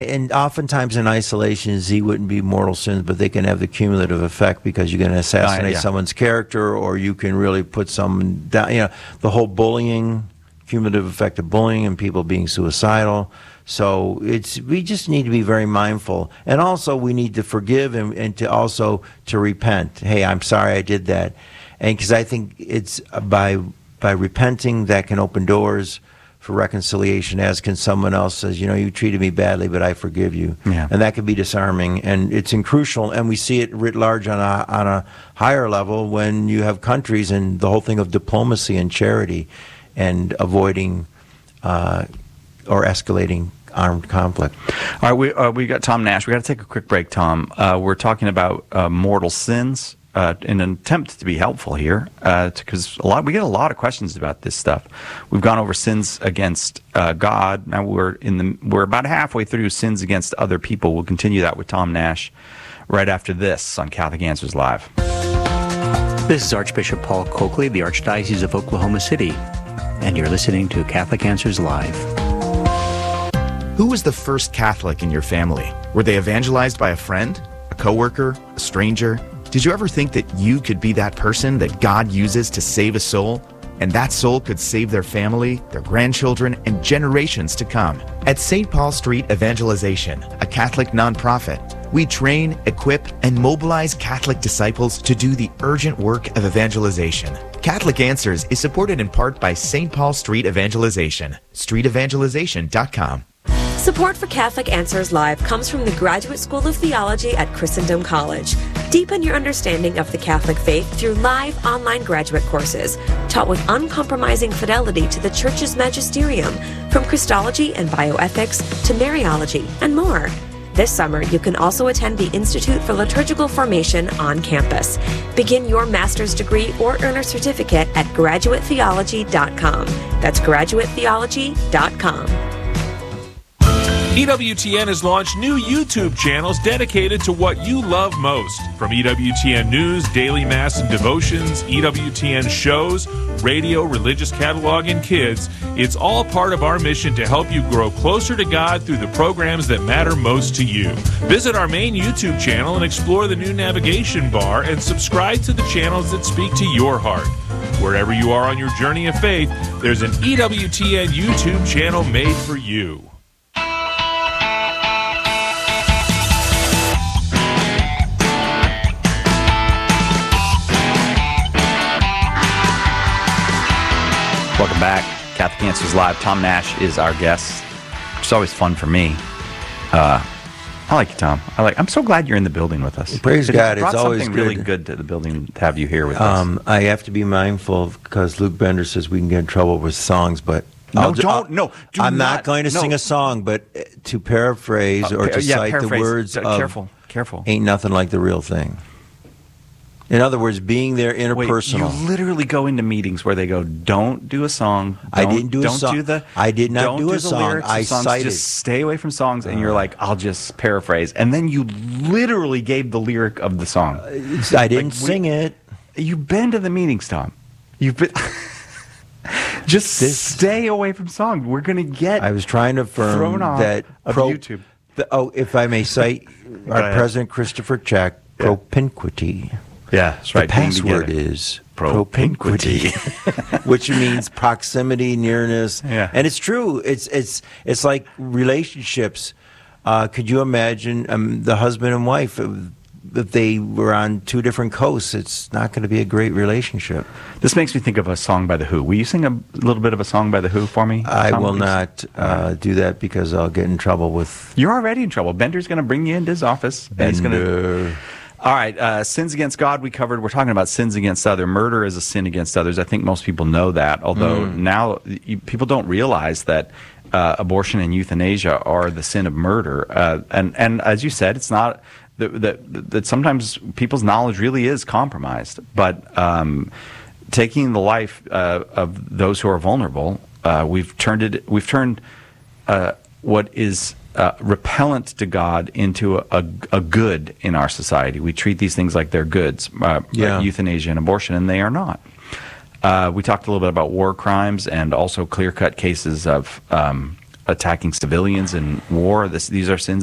And oftentimes in isolation, Z wouldn't be mortal sins, but they can have the cumulative effect because you can assassinate someone's character, or you can really put someone down. The whole bullying, cumulative effect of bullying and people being suicidal. So we just need to be very mindful. And also we need to forgive and to repent. Hey, I'm sorry I did that. And because I think it's by repenting that can open doors for reconciliation, as can someone else says, you treated me badly, but I forgive you. Yeah. And that can be disarming, and it's crucial, and we see it writ large on a higher level when you have countries and the whole thing of diplomacy and charity and avoiding or escalating armed conflict. All right, we got Tom Nash. We got to take a quick break, Tom. We're talking about mortal sins. In an attempt to be helpful here, because we get a lot of questions about this stuff. We've gone over sins against God. Now we're about halfway through sins against other people. We'll continue that with Tom Nash right after this on Catholic Answers Live. This is Archbishop Paul Coakley, the Archdiocese of Oklahoma City, and you're listening to Catholic Answers Live. Who was the first Catholic in your family? Were they evangelized by a friend, a coworker, a stranger? Did you ever think that you could be that person that God uses to save a soul? And that soul could save their family, their grandchildren, and generations to come. At St. Paul Street Evangelization, a Catholic nonprofit, we train, equip, and mobilize Catholic disciples to do the urgent work of evangelization. Catholic Answers is supported in part by St. Paul Street Evangelization, streetevangelization.com. Support for Catholic Answers Live comes from the Graduate School of Theology at Christendom College. Deepen your understanding of the Catholic faith through live online graduate courses, taught with uncompromising fidelity to the Church's magisterium, from Christology and bioethics to Mariology and more. This summer, you can also attend the Institute for Liturgical Formation on campus. Begin your master's degree or earn a certificate at graduatetheology.com. That's graduatetheology.com. EWTN has launched new YouTube channels dedicated to what you love most. From EWTN News, Daily Mass and Devotions, EWTN shows, radio, religious catalog, and kids, it's all part of our mission to help you grow closer to God through the programs that matter most to you. Visit our main YouTube channel and explore the new navigation bar and subscribe to the channels that speak to your heart. Wherever you are on your journey of faith, there's an EWTN YouTube channel made for you. Welcome back. Catholic Answers Live. Tom Nash is our guest. It's always fun for me. I like you, Tom. I'm so glad you're in the building with us. Praise God. It's always something good. really good to the building to have you here with us. I have to be mindful because Luke Bender says we can get in trouble with songs, but I'm not going to sing a song, but to paraphrase or to cite the words of careful. Ain't nothing like the real thing. In other words, being there interpersonal. Wait, you literally go into meetings where they go, don't do a song. I didn't do a song. I did not do a song. I cited. Just stay away from songs. And you're like, I'll just paraphrase. And then you literally gave the lyric of the song. I didn't sing it. You've been to the meetings, Tom. You've been... stay away from songs. We're going to get I was trying to affirm that YouTube. If I may cite our President Christopher Check, propinquity. Yeah, that's right. The password is propinquity, which means proximity, nearness. Yeah. And it's true. It's like relationships. Could you imagine the husband and wife, if they were on two different coasts? It's not going to be a great relationship. This makes me think of a song by The Who. Will you sing a little bit of a song by The Who for me? I will not do that because I'll get in trouble with... You're already in trouble. Bender's going to bring you into his office. Bender. All right, sins against God we covered. We're talking about sins against others. Murder is a sin against others. I think most people know that, although now people don't realize that abortion and euthanasia are the sin of murder. And as you said, it's not that sometimes people's knowledge really is compromised. But taking the life of those who are vulnerable, we've turned what is repellent to God into a good in our society. We treat these things like they're goods, like euthanasia and abortion, and they are not. We talked a little bit about war crimes and also clear-cut cases of attacking civilians in war. These are sins